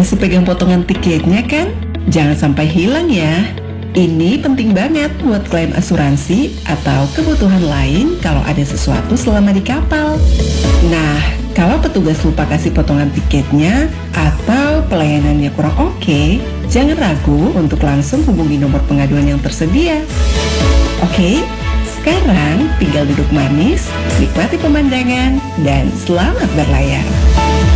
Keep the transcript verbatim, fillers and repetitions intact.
masih pegang potongan tiketnya kan? Jangan sampai hilang ya. Ini penting banget buat klaim asuransi atau kebutuhan lain kalau ada sesuatu selama di kapal. Nah, kalau petugas lupa kasih potongan tiketnya atau pelayanannya kurang oke, jangan ragu untuk langsung hubungi nomor pengaduan yang tersedia. Oke, sekarang tinggal duduk manis, nikmati pemandangan, dan selamat berlayar.